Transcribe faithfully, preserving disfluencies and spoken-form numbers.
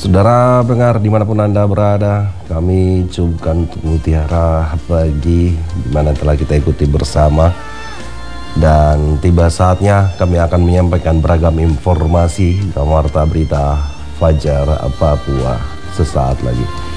Saudara pendengar dimanapun Anda berada, kami ucapkan untuk mutiara pagi dimana telah kita ikuti bersama. Dan tiba saatnya kami akan menyampaikan beragam informasi dalam Warta Berita Fajar Papua sesaat lagi.